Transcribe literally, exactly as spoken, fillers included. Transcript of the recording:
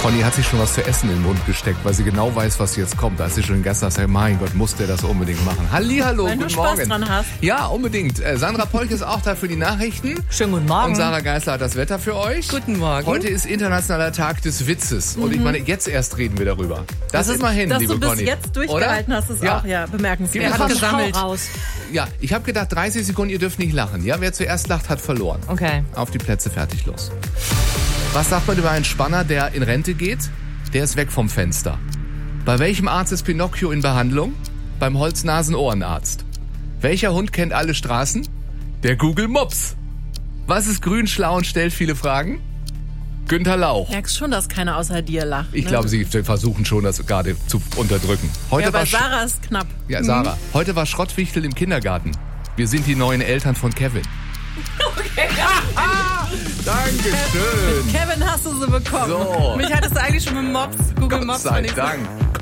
Conny hat sich schon was zu essen in den Mund gesteckt, weil sie genau weiß, was jetzt kommt. Als sie schon Gast sagt, mein Gott, muss der das unbedingt machen. Hallihallo, Wenn guten du Spaß Morgen. dran hast. Ja, unbedingt. Äh, Sandra Polk ist auch da für die Nachrichten. Schönen guten Morgen. Und Sarah Geisler hat das Wetter für euch. Guten Morgen. Heute ist Internationaler Tag des Witzes. Und ich meine, jetzt erst reden wir darüber. Das, Das ist mal hin, dass liebe du bis Conny. jetzt durchgehalten Oder? hast, ist Ja. auch ja bemerkenswert. Er hat gesammelt. Raus. Ja, ich habe gedacht, dreißig Sekunden, ihr dürft nicht lachen. Ja, wer zuerst lacht, hat verloren. Okay. Auf die Plätze, fertig, los. Was sagt man über einen Spanner, der in Rente geht? Der ist weg vom Fenster. Bei welchem Arzt ist Pinocchio in Behandlung? Beim Holznasen-Ohrenarzt. Welcher Hund kennt alle Straßen? Der Google Mops. Was ist grün, schlau und stellt viele Fragen? Günther Lauch. Merkst schon, dass keiner außer dir lacht. Ich ne? glaube, sie versuchen schon, das gerade zu unterdrücken. Heute Ja, bei war Sch- Sarah ist knapp. ja, Sarah. Heute war Schrottwichtel im Kindergarten. Wir sind die neuen Eltern von Kevin. Okay. Dankeschön. Kevin, hast du sie bekommen? So. Mich hattest du eigentlich schon mit Mops, Google Gott Mops. sei wenn ich so- Dank.